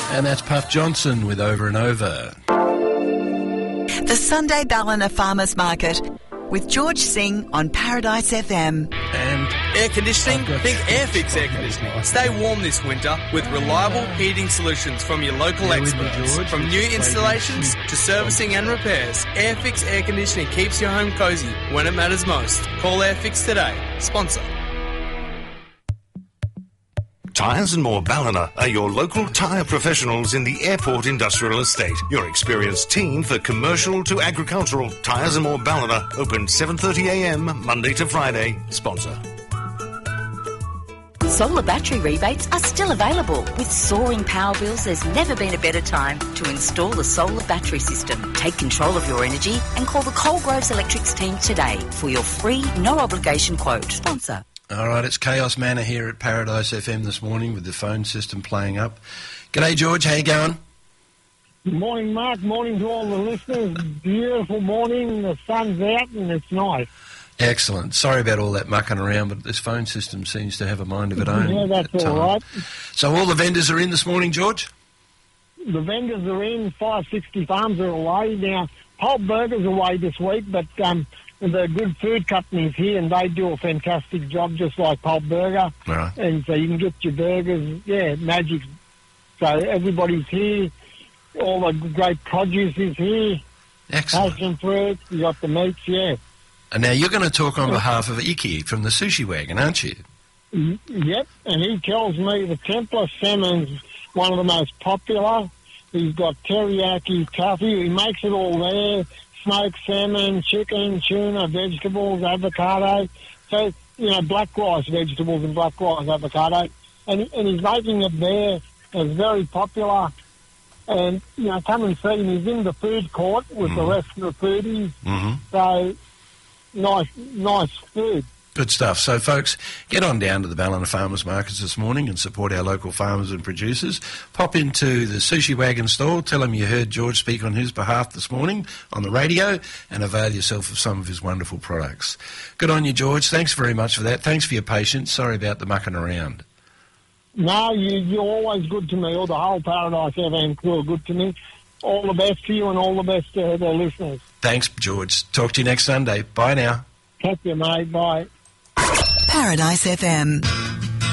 And that's Puff Johnson with Over and Over. The Sunday Ballina Farmers Market with George Singh on Paradise FM. And air conditioning? Think Airfix Air Conditioning. Stay warm this winter with reliable heating solutions from your local experts. From new installations to servicing and repairs, Airfix Air Conditioning keeps your home cosy when it matters most. Call Airfix today. Sponsor. Tyres and More Ballina are your local tyre professionals in the Airport Industrial Estate. Your experienced team for commercial to agricultural. Tyres and More Ballina, open 7:30am Monday to Friday. Sponsor. Solar battery rebates are still available. With soaring power bills, there's never been a better time to install a solar battery system. Take control of your energy and call the Coalgroves Electrics team today for your free, no-obligation quote. Sponsor. all right, it's Chaos Manor here at Paradise FM this morning with the phone system playing up. G'day, George. How you going? Good morning, Mark. Morning to all the listeners. Beautiful morning. The sun's out and it's nice. Excellent. Sorry about all that mucking around, but this phone system seems to have a mind of its own. Yeah, that's all right. So all the vendors are in this morning, George? The vendors are in. 560 Farms are away. Now, Pulp Burger's away this week, but the Good Food Company's here, and they do a fantastic job, just like Pulp Burger. Right. And so you can get your burgers, magic. So everybody's here. All the great produce is here. Excellent. Passion fruit, you got the meats, And now you're going to talk on behalf of Iki from the Sushi Wagon, aren't you? Yep, and he tells me the Templar salmon's one of the most popular. He's got teriyaki, tofu. He makes it all there. Smoked salmon, chicken, tuna, vegetables, avocado. So, black rice vegetables and black rice avocado. And he's making it there. It's very popular. And, come and see him. He's in the food court with the rest of the foodies. Mm-hmm. So, nice food. Good stuff. So, folks, get on down to the Ballina Farmers Markets this morning and support our local farmers and producers. Pop into the Sushi Wagon store, tell them you heard George speak on his behalf this morning on the radio, and avail yourself of some of his wonderful products. Good on you, George. Thanks very much for that. Thanks for your patience. Sorry about the mucking around. No, you're always good to me. All the whole Paradise FM crew are good to me. All the best to you and all the best to the listeners. Thanks, George. Talk to you next Sunday. Bye now. Catch you, mate. Bye. Paradise FM.